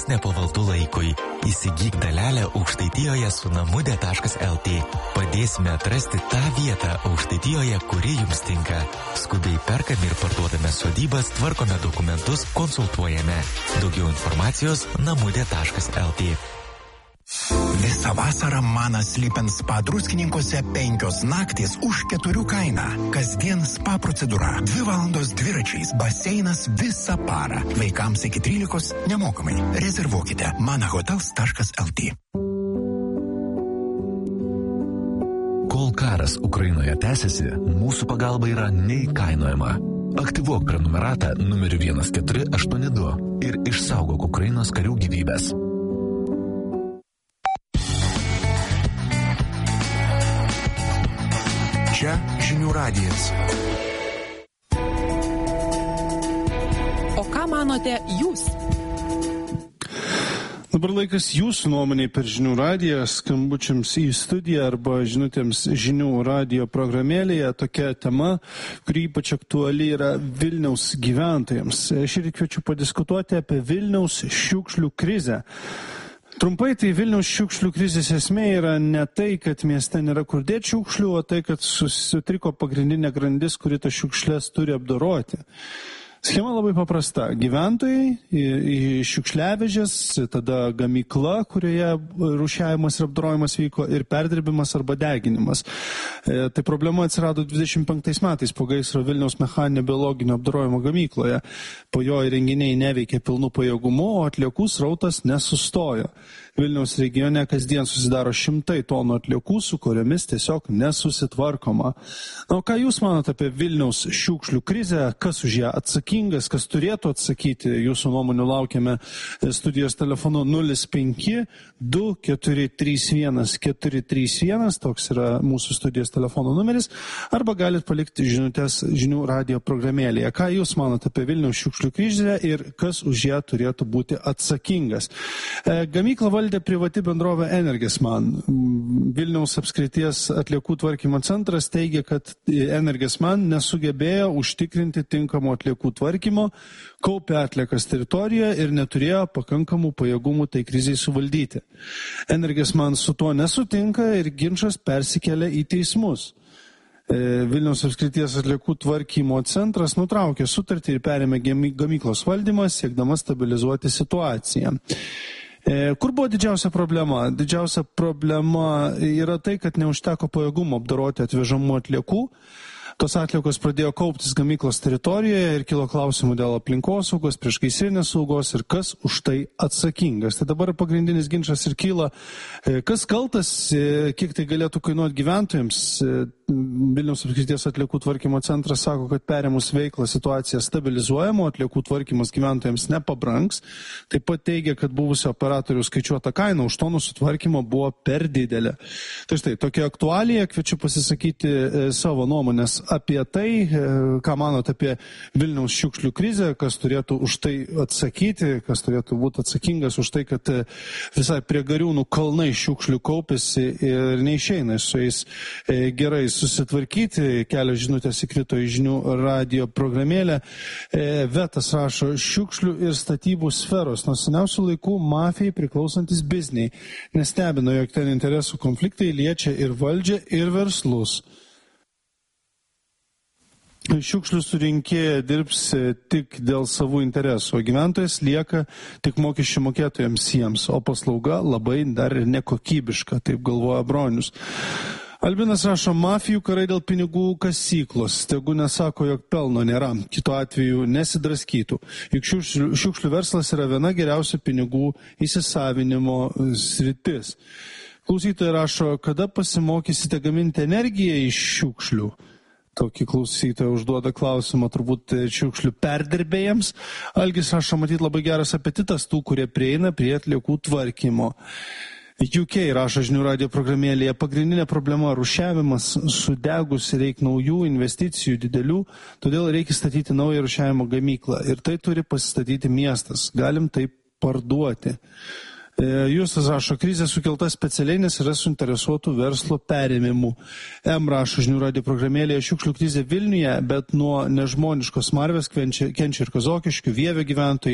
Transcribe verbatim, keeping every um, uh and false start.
nepavaldų laikui. Įsigyk dalelę Aukštaitijoje su namudė taškas lt. Padėsime atrasti tą vietą Aukštaitijoje, kuri jums tinka. Skubiai perkame ir parduodame sodybas, tvarkome dokumentus, konsultuojame. Daugiau informacijos namudė taškas lt. Visą vasarą Manas Sleep&Spa spa Druskininkuose penkios naktis už keturių kainą. Kasdien spa procedūra, dvi valandos dviračiais, baseinas visą parą. Vaikams iki trylikos nemokamai. Rezervuokite manahotels taškas lt. Kol karas Ukrainoje tęsiasi, mūsų pagalba yra neįkainojama. Aktyvuok prenumeratą numeriu vienas keturi aštuoni du ir išsaugok Ukrainos karių gyvybės. Čia žinių radijas. O ką manote jūs? Dabar laikas jūsų nuomonei per žinių radiją, skambučiams į studiją arba žinutėms žinių radijo programėlėje. Tokia tema, kuri ypač aktuali yra Vilniaus gyventojams. Šįryt kviečiu padiskutuoti apie Vilniaus šiukšlių krizę. Trumpai, tai Vilniaus šiukšlių krizės esmė yra ne tai, kad mieste nėra kur dėti šiukšlių, o tai, kad sutriko pagrindinė grandis, kuri tas šiukšlės turi apdoroti. Schema labai paprasta. Gyventojai į šiukšliavežės, tada gamykla, kurioje rūšiavimas ir apdorojimas vyko, ir perdirbimas arba deginimas. E, tai problema atsirado dvidešimt penktais metais po gaisro Vilniaus mechaninio biologinio apdorojimo gamykloje. Po jo įrenginiai neveikė pilnu pajėgumu, o atliekų srautas nesustojo. Vilniaus regione kasdien susidaro šimtai tonų atliekų, su kuriomis tiesiog nesusitvarkoma. Na, o ką jūs manote apie Vilniaus šiukšlių krizę, kas už ją atsakingas, kas turėtų atsakyti? Jūsų nuomonių laukiame studijos telefonu nulis penki du keturi trys vienas keturi trys vienas, toks yra mūsų studijos telefono numeris, arba galit palikti žinutės žinių radijo programėlėje. Ką jūs manote apie Vilniaus šiukšlių krizę ir kas už ją turėtų būti atsakingas? Gamyklą valdė privati bendrovė Energesman. Vilniaus apskrities atliekų tvarkymo centras teigia, kad Energesman nesugebėjo užtikrinti tinkamo atliekų tvarkymo, kaupė atliekas teritorijoje ir neturėjo pakankamų pajėgumų tai krizai suvaldyti. Energesman su tuo nesutinka ir ginčas persikelia į teismus. Vilniaus apskrities atliekų tvarkymo centras nutraukė sutartį ir perėmė gamyklos valdymą, siekdama stabilizuoti situaciją. Kur buvo didžiausia problema? Didžiausia problema yra tai, kad neužteko pajėgumo apdoroti atvežamų atliekų. Tos atliekos pradėjo kauptis gamyklos teritorijoje ir kilo klausimų dėl aplinkosaugos, priešgaisrinės saugos ir kas už tai atsakingas. Tai dabar pagrindinis ginčas ir kyla, kas kaltas, kiek tai galėtų kainuoti gyventojams. Vilniaus apskrities atliekų tvarkymo centras sako, kad perėmus veiklą situacija stabilizuojama, atliekų tvarkymas gyventojams nepabrangs. Taip pat teigia, kad buvusio operatorių skaičiuota kaina už tonų sutvarkymo buvo per didelė. Tai štai, tokia aktualija, kviečiu pasisakyti savo nuomonės apie tai, ką manot apie Vilniaus šiukšlių krizę, kas turėtų už tai atsakyti, kas turėtų būti atsakingas už tai, kad visai prie Gariūnų kalnai šiukšlių kaupėsi ir neišeina su jais gerai susitvarkyti. Kelios žinutės įkrito į žinių radijo programėlę. Vetas rašo, šiukšlių ir statybų sferos nuo seniausių laikų mafijai priklausantis bizniai. Nestebino, jog ten interesų konfliktai liečia ir valdžią, ir verslus. Šiukšlių surinkėja dirbs tik dėl savų interesų, o gyventojas lieka tik mokesčių mokėtojams jiems, o paslauga labai dar ir nekokybiška, taip galvoja Bronius. Albinas rašo, mafijų karai dėl pinigų kasyklos, tegu nesako, jog pelno nėra, kitu atveju nesidraskytų. Juk šiukšlių, šiukšlių verslas yra viena geriausių pinigų įsisavinimo sritis. Klausytojai rašo, kada pasimokysite gaminti energiją iš šiukšlių? Tokį klausytoją užduoda klausimą turbūt šiukšlių perdirbėjams. Algis rašo, matyt, labai geras apetitas tų, kurie prieina prie atliekų tvarkymo. U K rašo žinių radijo programėlėje, pagrindinė problema rūšiavimas, sudegus reikia naujų investicijų didelių, todėl reikia statyti naują rūšiavimo gamyklą ir tai turi pasistatyti miestas, galim tai parduoti. Justas rašo, krizė sukelta specialiai, nes yra suinteresuotų verslo perėmimų. M rašo žinių radijo programėlėje, šiukšlių krizė Vilniuje, bet nuo nežmoniškos smarvės kenčia ir Kazokiškių, Vievio gyventojai.